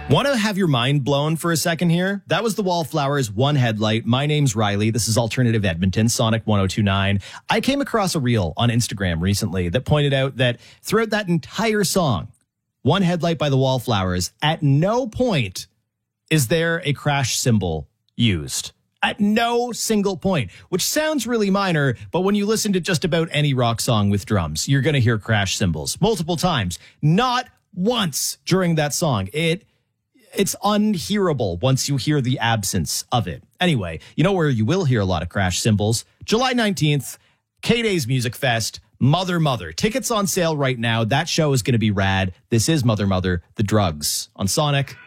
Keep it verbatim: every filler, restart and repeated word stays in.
Want to have your mind blown for a second here? That was the Wallflowers, One Headlight. My name's Riley. This is Alternative Edmonton, Sonic one oh two point nine. I came across a reel on Instagram recently that pointed out that throughout that entire song, One Headlight by the Wallflowers, at no point is there a crash cymbal used. At no single point, which sounds really minor, but when you listen to just about any rock song with drums, you're going to hear crash cymbals multiple times. Not once during that song. It It's unhearable once you hear the absence of it. Anyway, you know where you will hear a lot of crash cymbals? July nineteenth, K-Days Music Fest, Mother Mother. Tickets on sale right now. That show is going to be rad. This is Mother Mother, The Drugs on Sonic